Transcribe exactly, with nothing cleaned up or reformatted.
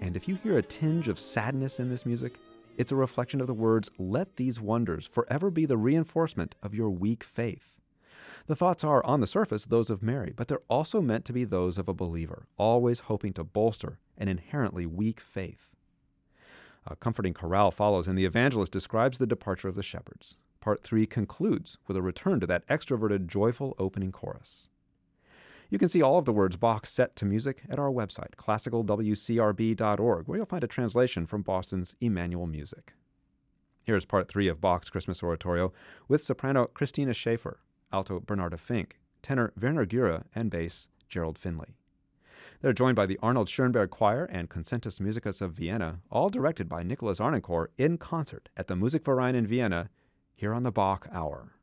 And if you hear a tinge of sadness in this music, it's a reflection of the words, "Let these wonders forever be the reinforcement of your weak faith." The thoughts are, on the surface, those of Mary, but they're also meant to be those of a believer, always hoping to bolster an inherently weak faith. A comforting chorale follows, and the evangelist describes the departure of the shepherds. Part three concludes with a return to that extroverted, joyful opening chorus. You can see all of the words Bach set to music at our website, classical w c r b dot org, where you'll find a translation from Boston's Emmanuel Music. Here's part three of Bach's Christmas Oratorio with soprano Christina Schaefer, alto Bernarda Fink, tenor Werner Gura, and bass Gerald Finley. They're joined by the Arnold Schoenberg Choir and Concentus Musicus of Vienna, all directed by Nicholas Arnoncourt in concert at the Musikverein in Vienna, here on the Bach Hour.